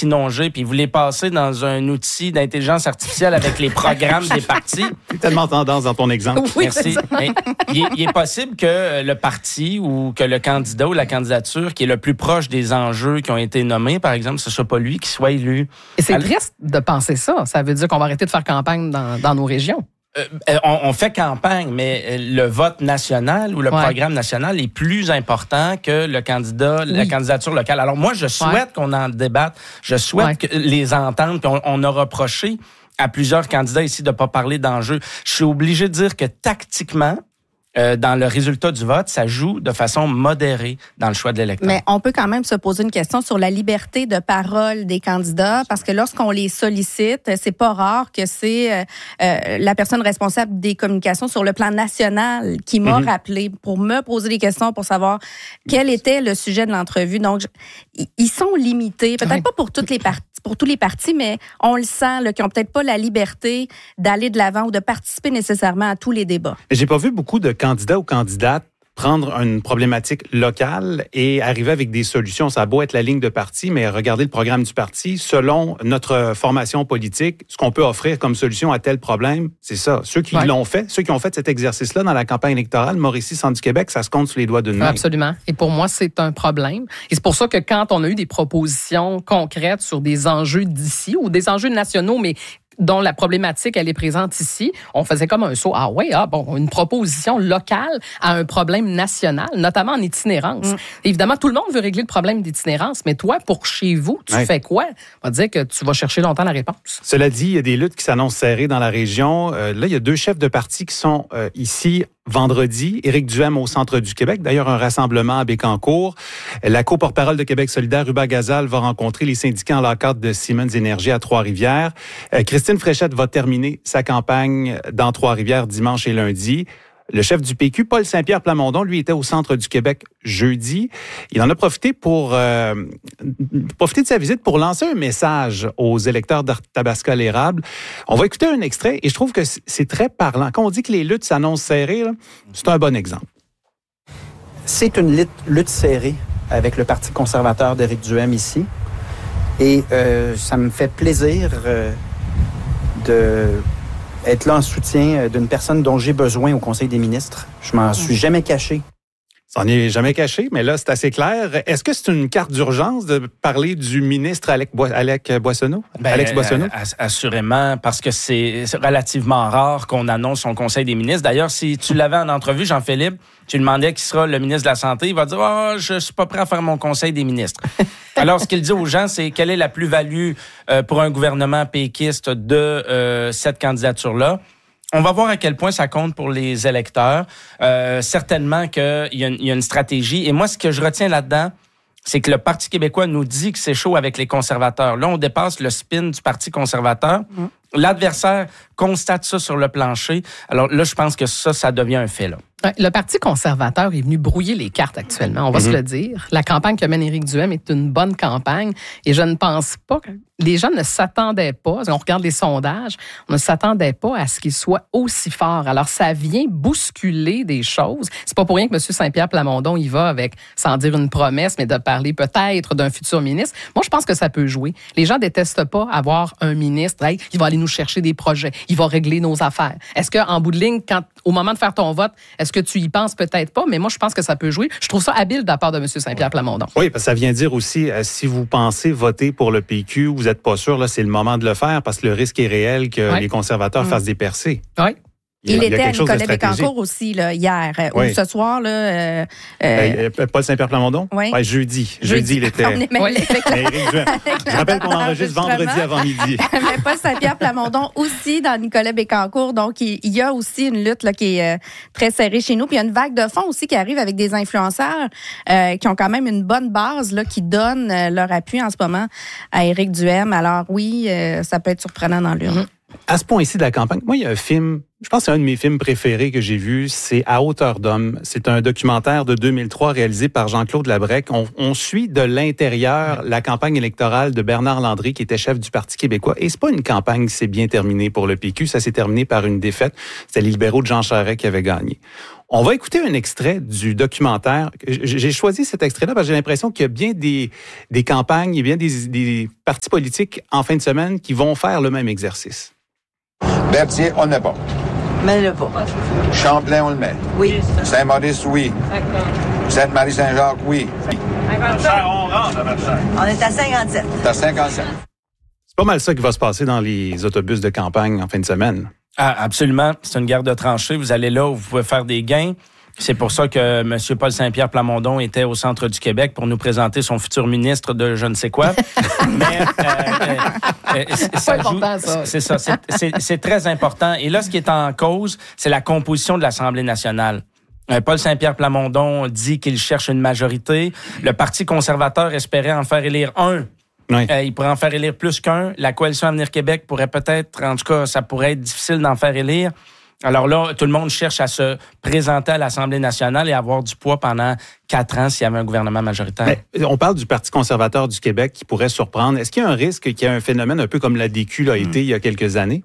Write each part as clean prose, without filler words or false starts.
masquinongé, puis vous les passez dans un outil d'intelligence artificielle avec les programmes des partis. C'est tellement tendance dans ton exemple. Oui, Merci. Mais il est possible que le parti ou que le candidat ou la candidature qui est le plus proche des enjeux qui ont été nommés, par exemple, ce soit pas lui qui soit élu. Et c'est triste de penser ça. Ça veut dire qu'on va arrêter de faire campagne dans nos régions. On fait campagne, mais le vote national ou le programme national est plus important que le candidat, la candidature locale. Alors moi, je souhaite qu'on en débatte. Je souhaite les entendre. Puis on a reproché à plusieurs candidats ici de ne pas parler d'enjeux. Je suis obligé de dire que tactiquement, dans le résultat du vote, ça joue de façon modérée dans le choix de l'électeur. Mais on peut quand même se poser une question sur la liberté de parole des candidats, parce que lorsqu'on les sollicite, c'est pas rare que c'est la personne responsable des communications sur le plan national qui m'a rappelé pour me poser des questions pour savoir quel était le sujet de l'entrevue. Donc, ils sont limités, peut-être pas pour toutes les parties, pour tous les partis, mais on le sent, là, qu'ils n'ont peut-être pas la liberté d'aller de l'avant ou de participer nécessairement à tous les débats. J'ai pas vu beaucoup de candidats ou candidates prendre une problématique locale et arriver avec des solutions. Ça a beau être la ligne de parti, mais regarder le programme du parti, selon notre formation politique, ce qu'on peut offrir comme solution à tel problème, c'est ça. Ceux qui l'ont fait, ceux qui ont fait cet exercice-là dans la campagne électorale, Mauricie, Centre du Québec, ça se compte sur les doigts d'une main. Absolument. Et pour moi, c'est un problème. Et c'est pour ça que quand on a eu des propositions concrètes sur des enjeux d'ici ou des enjeux nationaux, mais dont la problématique, elle est présente ici, on faisait comme un saut. Une proposition locale à un problème national, notamment en itinérance. Évidemment, tout le monde veut régler le problème d'itinérance, mais toi, pour chez vous, tu fais quoi? On va dire que tu vas chercher longtemps la réponse. Cela dit, il y a des luttes qui s'annoncent serrées dans la région. Là, il y a 2 chefs de parti qui sont ici vendredi. Éric Duhem au centre du Québec. D'ailleurs, un rassemblement à Bécancour. La co-porte-parole de Québec solidaire, Ruba Gazal, va rencontrer les syndiquants en cadre de Siemens Énergie à Trois-Rivières. Christine Fréchette va terminer sa campagne dans Trois-Rivières dimanche et lundi. Le chef du PQ, Paul Saint-Pierre Plamondon, lui, était au centre du Québec jeudi. Il en a profité de sa visite pour lancer un message aux électeurs d'Arthabasca-l'Érable. On va écouter un extrait et je trouve que c'est très parlant. Quand on dit que les luttes s'annoncent serrées, là, c'est un bon exemple. C'est une lutte serrée avec le Parti conservateur d'Éric Duhem ici. Et ça me fait plaisir d'être là en soutien d'une personne dont j'ai besoin au Conseil des ministres. Je m'en suis jamais caché. Ça n'en est jamais caché, mais là, c'est assez clair. Est-ce que c'est une carte d'urgence de parler du ministre Alex Boissonnault? Alex Boissonnault? Assurément, parce que c'est relativement rare qu'on annonce son Conseil des ministres. D'ailleurs, si tu l'avais en entrevue, Jean-Philippe, tu lui demandais qui sera le ministre de la Santé, il va dire « Ah, je suis pas prêt à faire mon Conseil des ministres. » Alors, ce qu'il dit aux gens, c'est quelle est la plus-value pour un gouvernement péquiste de cette candidature-là. On va voir à quel point ça compte pour les électeurs. Certainement qu'il y a une stratégie. Et moi, ce que je retiens là-dedans, c'est que le Parti québécois nous dit que c'est chaud avec les conservateurs. Là, on dépasse le spin du Parti conservateur. L'adversaire constate ça sur le plancher. Alors là, je pense que ça devient un fait, là. Le Parti conservateur est venu brouiller les cartes actuellement, on va se le dire. La campagne que mène Éric Duhem est une bonne campagne et je ne pense pas que les gens ne s'attendaient pas, on regarde les sondages, on ne s'attendait pas à ce qu'il soit aussi fort. Alors, ça vient bousculer des choses. C'est pas pour rien que M. Saint-Pierre Plamondon y va avec, sans dire une promesse, mais de parler peut-être d'un futur ministre. Moi, je pense que ça peut jouer. Les gens détestent pas avoir un ministre, hey, il va aller nous chercher des projets, il va régler nos affaires. Est-ce qu'en bout de ligne, au moment de faire ton vote, est-ce que tu y penses? Peut-être pas, mais moi, je pense que ça peut jouer. Je trouve ça habile de la part de M. Saint-Pierre Plamondon. Oui, parce que ça vient dire aussi, si vous pensez voter pour le PQ, vous n'êtes pas sûr, là, c'est le moment de le faire parce que le risque est réel que les conservateurs fassent des percées. Oui. Il était à Nicolas Bécancour aussi là, hier. Ou ce soir, là. Paul Saint-Pierre Plamondon? Oui. Ouais, jeudi. Jeudi, il était. Éric Duhem. Je rappelle qu'on enregistre vendredi avant midi. Mais Paul Saint-Pierre Plamondon aussi dans Nicolas Bécancour. Donc, il y a aussi une lutte là, qui est très serrée chez nous. Puis il y a une vague de fond aussi qui arrive avec des influenceurs qui ont quand même une bonne base, là, qui donnent leur appui en ce moment à Éric Duhem. Alors oui, ça peut être surprenant dans l'urne. À ce point-ci de la campagne, moi, il y a un film, je pense que c'est un de mes films préférés que j'ai vu, c'est À hauteur d'homme. C'est un documentaire de 2003 réalisé par Jean-Claude Labrec. On suit de l'intérieur la campagne électorale de Bernard Landry, qui était chef du Parti québécois. Et c'est pas une campagne qui s'est bien terminée pour le PQ, ça s'est terminé par une défaite. C'était les libéraux de Jean Charest qui avaient gagné. On va écouter un extrait du documentaire. J'ai choisi cet extrait-là parce que j'ai l'impression qu'il y a bien des campagnes, il y a bien des partis politiques en fin de semaine qui vont faire le même exercice. Berthier, on ne le met pas. Mets-le pas. Champlain, on le met. Oui. Saint-Maurice, oui. Sainte-Marie-Saint-Jacques, oui. On est à 57. C'est à 57. C'est pas mal ça qui va se passer dans les autobus de campagne en fin de semaine. Ah, absolument. C'est une guerre de tranchées. Vous allez là où vous pouvez faire des gains. C'est pour ça que M. Paul Saint-Pierre Plamondon était au centre du Québec pour nous présenter son futur ministre de je ne sais quoi. Mais ça joue, ça. C'est ça. C'est très important. Et là, ce qui est en cause, c'est la composition de l'Assemblée nationale. Paul Saint-Pierre Plamondon dit qu'il cherche une majorité. Le Parti conservateur espérait en faire élire un. Oui. Il pourrait en faire élire plus qu'un. La Coalition Avenir Québec pourrait peut-être, en tout cas, ça pourrait être difficile d'en faire élire. Alors là, tout le monde cherche à se présenter à l'Assemblée nationale et avoir du poids pendant 4 ans s'il y avait un gouvernement majoritaire. Mais on parle du Parti conservateur du Québec qui pourrait surprendre. Est-ce qu'il y a un risque qu'il y ait un phénomène un peu comme l'ADQ l'a été il y a quelques années?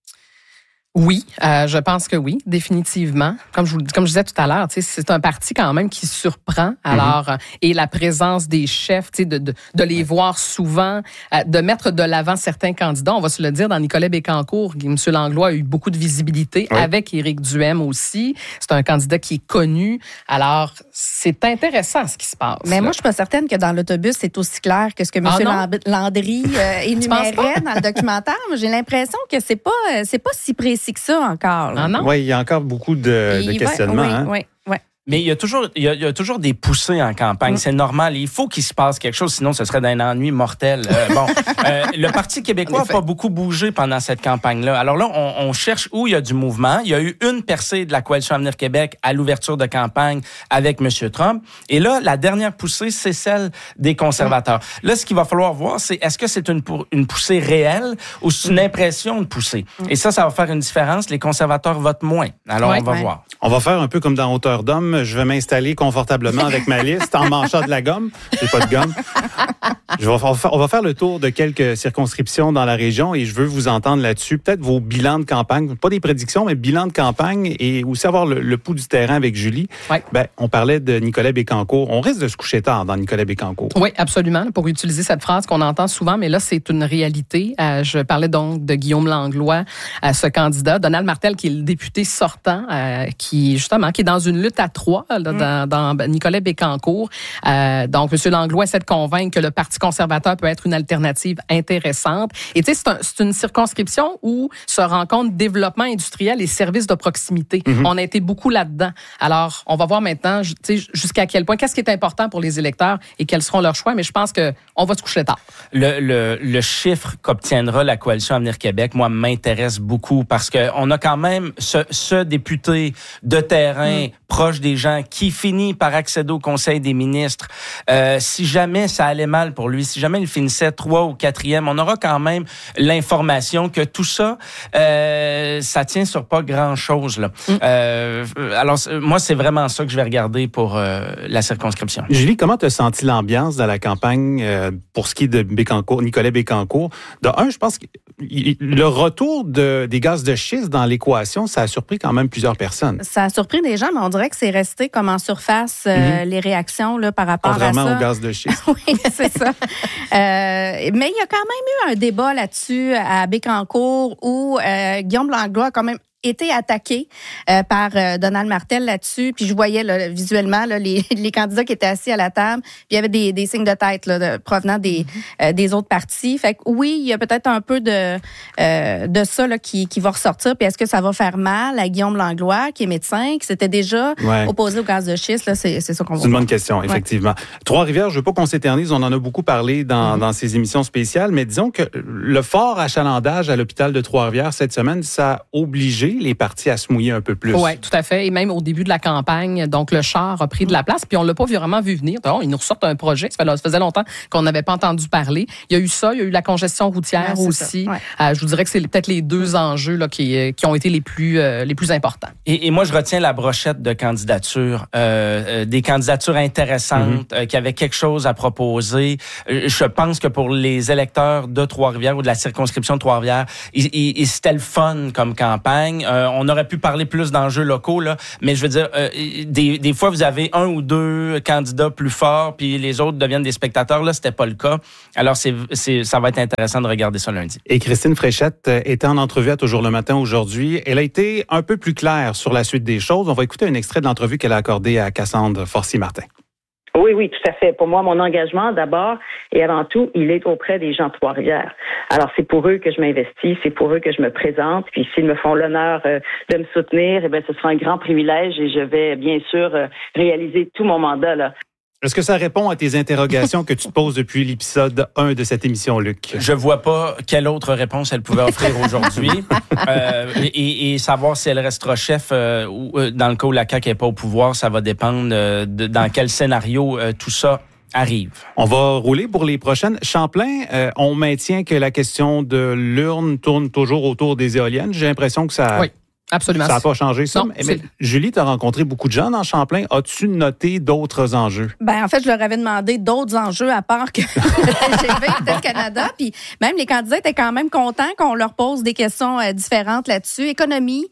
Oui, je pense que oui, définitivement. Comme je disais tout à l'heure, c'est un parti quand même qui surprend. Alors, et la présence des chefs, de les voir souvent, de mettre de l'avant certains candidats. On va se le dire, dans Nicolas Bécancour, M. Langlois a eu beaucoup de visibilité, avec Éric Duhaime aussi. C'est un candidat qui est connu. Alors, c'est intéressant ce qui se passe. Mais moi, je suis pas certaine que dans l'autobus, c'est aussi clair que ce que M. Landry énumérait dans le documentaire. J'ai l'impression que c'est pas si précis que ça encore. Ah non? Oui, il y a encore beaucoup de questionnements. Oui. Mais il y a toujours des poussées en campagne. C'est normal. Il faut qu'il se passe quelque chose, sinon ce serait d'un ennui mortel. Le Parti québécois n'a pas beaucoup bougé pendant cette campagne-là. Alors là, on cherche où il y a du mouvement. Il y a eu une percée de la Coalition Avenir Québec à l'ouverture de campagne avec M. Trump. Et là, la dernière poussée, c'est celle des conservateurs. Là, ce qu'il va falloir voir, c'est est-ce que c'est une poussée réelle ou c'est une impression de poussée? Et ça va faire une différence. Les conservateurs votent moins. Alors, on va voir. On va faire un peu comme dans Hauteur d'homme. Je vais m'installer confortablement avec ma liste en manchant de la gomme. J'ai pas de gomme. On va faire le tour de quelques circonscriptions dans la région et je veux vous entendre là-dessus. Peut-être vos bilans de campagne, pas des prédictions, mais bilan de campagne et aussi avoir le pouls du terrain avec Julie. Oui. On parlait de Nicolas Bécancour. On risque de se coucher tard dans Nicolas Bécancour. Oui, absolument. Pour utiliser cette phrase qu'on entend souvent, mais là, c'est une réalité. Je parlais donc de Guillaume Langlois, ce candidat. Donald Martel, qui est le député sortant, qui est dans une lutte à 3 dans Nicolas Bécancour. Donc, M. Langlois essaie de convaincre que le Parti conservateur peut être une alternative intéressante. Et tu sais, c'est une circonscription où se rencontrent développement industriel et services de proximité. On a été beaucoup là-dedans. Alors, on va voir maintenant jusqu'à quel point, qu'est-ce qui est important pour les électeurs et quels seront leurs choix. Mais je pense qu'on va se coucher tard. Le chiffre qu'obtiendra la Coalition Avenir Québec, moi, m'intéresse beaucoup parce qu'on a quand même ce député de terrain proche des gens qui finit par accéder au Conseil des ministres. Si jamais ça allait mal pour lui, si jamais il finissait 3 ou 4e, on aura quand même l'information que tout ça, ça tient sur pas grand-chose. Là. Alors, moi, c'est vraiment ça que je vais regarder pour la circonscription. Julie, comment tu as senti l'ambiance dans la campagne pour ce qui est de Nicolas Bécancour? De un, je pense que le retour des gaz de schiste dans l'équation, ça a surpris quand même plusieurs personnes. Ça a surpris des gens, mais on dirait que c'est resté comme en surface les réactions là, par rapport à ça. Contrairement au gaz de schiste. Oui, c'est ça. Mais il y a quand même eu un débat là-dessus à Bécancour où Guillaume Langlois a quand même été attaqué par Donald Martel là-dessus. Puis je voyais là, visuellement là, les candidats qui étaient assis à la table. Puis il y avait des signes de tête là, provenant des autres partis. Fait que oui, il y a peut-être un peu de ça là, qui va ressortir. Puis est-ce que ça va faire mal à Guillaume Langlois, qui est médecin, qui s'était déjà opposé au gaz de schiste? Là, c'est ça qu'on va voir. C'est une bonne question, effectivement. Trois-Rivières, je veux pas qu'on s'éternise. On en a beaucoup parlé dans ces émissions spéciales. Mais disons que le fort achalandage à l'hôpital de Trois-Rivières cette semaine, ça a obligé les partis à se mouiller un peu plus. Oui, tout à fait. Et même au début de la campagne, donc le char a pris de la place, puis on l'a pas vraiment vu venir. Donc, ils nous ressortent un projet. Ça faisait longtemps qu'on n'avait pas entendu parler. Il y a eu ça, il y a eu la congestion routière aussi. Je vous dirais que c'est peut-être les deux enjeux là, qui ont été les plus importants. Et moi, je retiens la brochette de candidatures, des candidatures intéressantes, qui avaient quelque chose à proposer. Je pense que pour les électeurs de Trois-Rivières ou de la circonscription de Trois-Rivières, c'était le fun comme campagne. On aurait pu parler plus d'enjeux locaux, là, mais je veux dire, des fois, vous avez un ou deux candidats plus forts, puis les autres deviennent des spectateurs. Là, c'était pas le cas. Alors, ça va être intéressant de regarder ça lundi. Et Christine Fréchette était en entrevue à Toujours le matin aujourd'hui. Elle a été un peu plus claire sur la suite des choses. On va écouter un extrait de l'entrevue qu'elle a accordée à Cassandre Forcier-Martin. Oui, tout à fait. Pour moi, mon engagement, d'abord et avant tout, il est auprès des gens de Trois-Rivières. Alors, c'est pour eux que je m'investis, c'est pour eux que je me présente. Puis, s'ils me font l'honneur de me soutenir, eh bien, ce sera un grand privilège et je vais, bien sûr, réaliser tout mon mandat, là. Est-ce que ça répond à tes interrogations que tu te poses depuis l'épisode 1 de cette émission, Luc? Je vois pas quelle autre réponse elle pouvait offrir aujourd'hui. Et savoir si elle restera chef ou dans le cas où la CAQ n'est pas au pouvoir, ça va dépendre dans quel scénario tout ça arrive. On va rouler pour les prochaines. Champlain, on maintient que la question de l'urne tourne toujours autour des éoliennes. J'ai l'impression que ça... Oui. Absolument. Ça n'a pas changé, ça? Non, mais Julie, tu as rencontré beaucoup de gens dans Champlain. As-tu noté d'autres enjeux? Ben, en fait, je leur avais demandé d'autres enjeux à part que le TGV et le Canada. Puis même les candidats étaient quand même contents qu'on leur pose des questions différentes là-dessus. Économie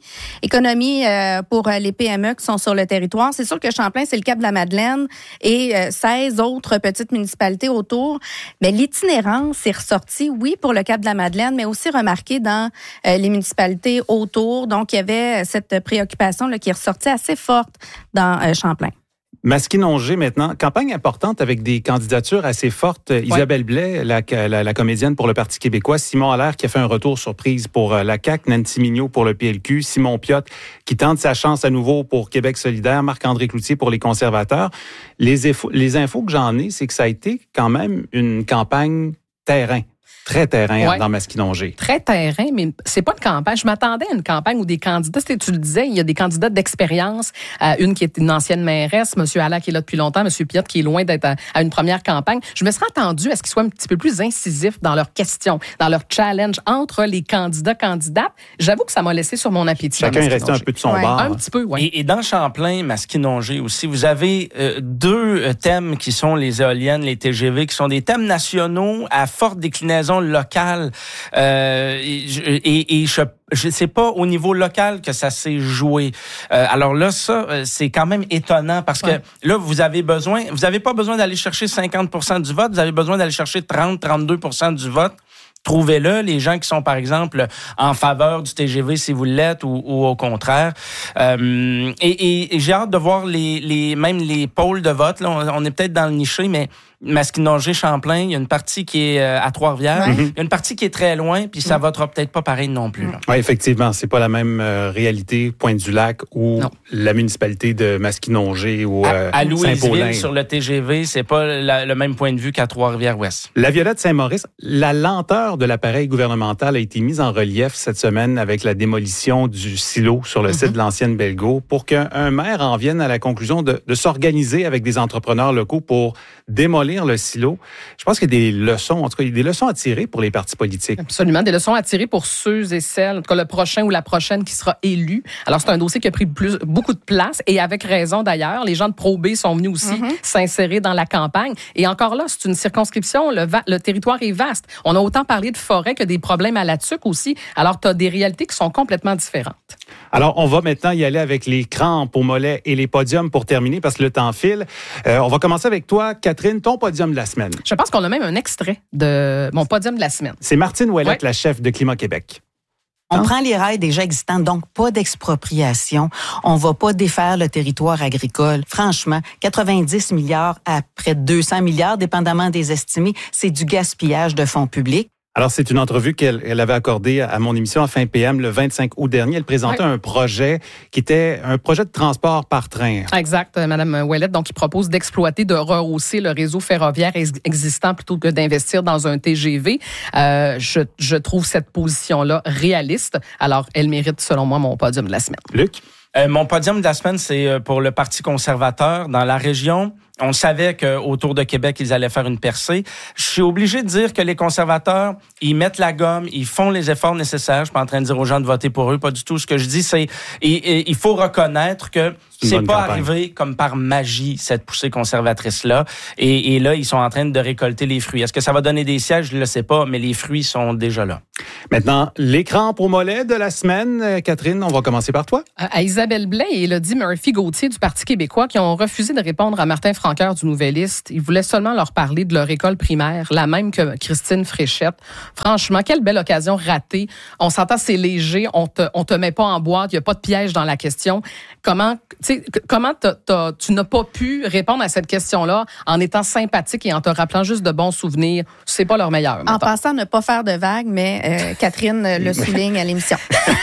pour les PME qui sont sur le territoire. C'est sûr que Champlain, c'est le Cap-de-la-Madeleine et 16 autres petites municipalités autour. Mais l'itinérance est ressortie, oui, pour le Cap-de-la-Madeleine, mais aussi remarqué dans les municipalités autour. Donc, il y avait cette préoccupation là, qui est ressortie assez forte dans Champlain. Masquinongé maintenant, campagne importante avec des candidatures assez fortes. Ouais. Isabelle Blais, la comédienne pour le Parti québécois, Simon Allaire qui a fait un retour surprise pour la CAQ, Nancy Mignot pour le PLQ, Simon Piot qui tente sa chance à nouveau pour Québec solidaire, Marc-André Cloutier pour les conservateurs. Les infos que j'en ai, c'est que ça a été quand même une campagne terrain. Très terrain dans Masquinongé. Très terrain, mais c'est pas une campagne. Je m'attendais à une campagne où des candidats, tu le disais, il y a des candidats d'expérience. Une qui est une ancienne mairesse, M. Alla qui est là depuis longtemps, M. Piot qui est loin d'être à une première campagne. Je me serais attendue à ce qu'ils soient un petit peu plus incisifs dans leurs questions, dans leurs challenges entre les candidates. J'avoue que ça m'a laissé sur mon appétit. Chacun est resté un peu de son bord. Un petit peu, oui. Et dans Champlain, Masquinongé aussi, vous avez deux thèmes qui sont les éoliennes, les TGV, qui sont des thèmes nationaux à forte déclinaison locale. Je sais pas au niveau local que ça s'est joué. Alors là, ça, c'est quand même étonnant parce que là, vous avez pas besoin d'aller chercher 50% du vote, vous avez besoin d'aller chercher 30-32% du vote. Trouvez-le, les gens qui sont, par exemple, en faveur du TGV, si vous l'êtes, ou au contraire. Et j'ai hâte de voir même les pôles de vote. Là, on est peut-être dans le niché, mais Masquinongé, Champlain, il y a une partie qui est à Trois-Rivières. Il y a une partie qui est très loin, puis ça votera peut-être pas pareil non plus. Oui, effectivement, c'est pas la même réalité Pointe-du-Lac ou la municipalité de Masquinongé ou à Louisville, sur le TGV, c'est pas le même point de vue qu'à Trois-Rivières-Ouest. La Violette Saint-Maurice, la lenteur de l'appareil gouvernemental a été mise en relief cette semaine avec la démolition du silo sur le site de l'ancienne Belgo pour qu'un maire en vienne à la conclusion de s'organiser avec des entrepreneurs locaux pour démolir le silo. Je pense qu'il y a des leçons, en tout cas, il y a des leçons à tirer pour les partis politiques. Absolument, des leçons à tirer pour ceux et celles, en tout cas le prochain ou la prochaine qui sera élu. Alors, c'est un dossier qui a pris beaucoup de place et avec raison d'ailleurs. Les gens de Pro-B sont venus aussi s'insérer dans la campagne. Et encore là, c'est une circonscription, le territoire est vaste. On a autant parlé de forêt que des problèmes à la tuque aussi. Alors, tu as des réalités qui sont complètement différentes. Alors, on va maintenant y aller avec les crampes aux mollets et les podiums pour terminer parce que le temps file. On va commencer avec toi, Catherine, ton podium de la semaine. Je pense qu'on a même un extrait de mon podium de la semaine. C'est Martine Ouellette, la chef de Climat Québec. On prend les rails déjà existants, donc pas d'expropriation. On va pas défaire le territoire agricole. Franchement, 90 milliards à près de 200 milliards, dépendamment des estimés, c'est du gaspillage de fonds publics. Alors, c'est une entrevue qu'elle avait accordée à mon émission à fin PM le 25 août dernier. Elle présentait un projet qui était un projet de transport par train. Exact, Mme Ouellette. Donc, il propose d'exploiter, de rehausser le réseau ferroviaire existant plutôt que d'investir dans un TGV. Je trouve cette position-là réaliste. Alors, elle mérite, selon moi, mon podium de la semaine. Luc? Mon podium de la semaine, c'est pour le Parti conservateur dans la région. On savait qu'autour de Québec, ils allaient faire une percée. Je suis obligé de dire que les conservateurs, ils mettent la gomme, ils font les efforts nécessaires. Je suis pas en train de dire aux gens de voter pour eux, pas du tout. Ce que je dis, c'est il faut reconnaître que c'est pas arrivé comme par magie, cette poussée conservatrice-là. Et là, ils sont en train de récolter les fruits. Est-ce que ça va donner des sièges? Je ne le sais pas, mais les fruits sont déjà là. Maintenant, les crampes au mollet de la semaine. Catherine, on va commencer par toi. À Isabelle Blais et Élodie Murphy-Gauthier du Parti québécois qui ont refusé de répondre à Martin Franqueur du Nouvelliste. Ils voulaient seulement leur parler de leur école primaire, la même que Christine Fréchette. Franchement, quelle belle occasion ratée. On s'entend, c'est léger, on te met pas en boîte, il n'y a pas de piège dans la question. Comment tu n'as pas pu répondre à cette question-là en étant sympathique et en te rappelant juste de bons souvenirs? C'est pas leur meilleur. En passant, ne pas faire de vagues, mais Catherine le souligne à l'émission.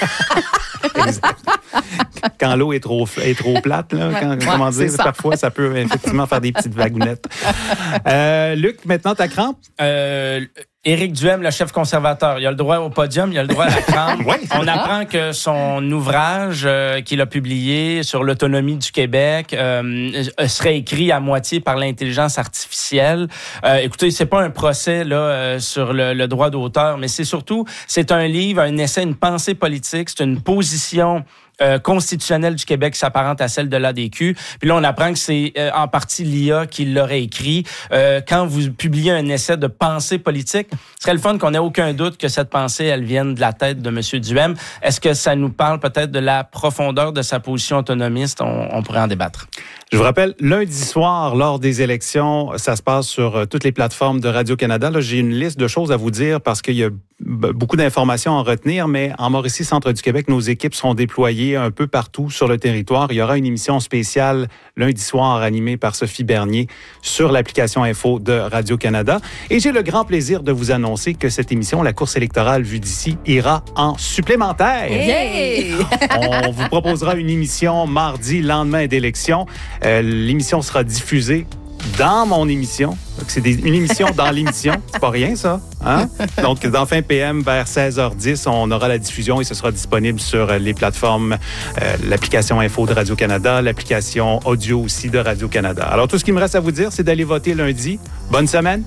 Quand l'eau est trop plate, là, comment dire, parfois, ça peut effectivement faire des petites vagounettes. Luc, maintenant, ta crampe? Éric Duhem, le chef conservateur, il a le droit au podium, il a le droit à la crampe. Oui, on apprend que son ouvrage qu'il a publié sur l'autonomie du Québec serait écrit à moitié par l'intelligence artificielle. Écoutez, c'est pas un procès là sur le droit d'auteur, mais c'est un livre, un essai, une pensée politique, c'est une position constitutionnelle du Québec s'apparente à celle de l'ADQ. Puis là, on apprend que c'est en partie l'IA qui l'aurait écrit. Quand vous publiez un essai de pensée politique, ce serait le fun qu'on ait aucun doute que cette pensée, elle vienne de la tête de M. Duhem. Est-ce que ça nous parle peut-être de la profondeur de sa position autonomiste? On pourrait en débattre. Je vous rappelle, lundi soir, lors des élections, ça se passe sur toutes les plateformes de Radio-Canada. Là, j'ai une liste de choses à vous dire parce qu'il y a beaucoup d'informations à en retenir, mais en Mauricie, centre du Québec, nos équipes sont déployées un peu partout sur le territoire. Il y aura une émission spéciale lundi soir animée par Sophie Bernier sur l'application Info de Radio-Canada. Et j'ai le grand plaisir de vous annoncer que cette émission, la course électorale vue d'ici, ira en supplémentaire. Yeah! On vous proposera une émission mardi, lendemain d'élection. L'émission sera diffusée dans mon émission. C'est une émission dans l'émission. C'est pas rien, ça. Hein? Donc, dans fin PM, vers 16h10, on aura la diffusion et ce sera disponible sur les plateformes, l'application Info de Radio-Canada, l'application audio aussi de Radio-Canada. Alors, tout ce qu'il me reste à vous dire, c'est d'aller voter lundi. Bonne semaine.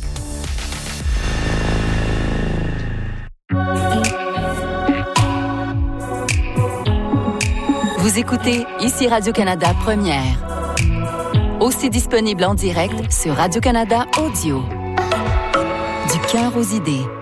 Vous écoutez ici Radio-Canada Première. Aussi disponible en direct sur Radio-Canada Audio. Du cœur aux idées.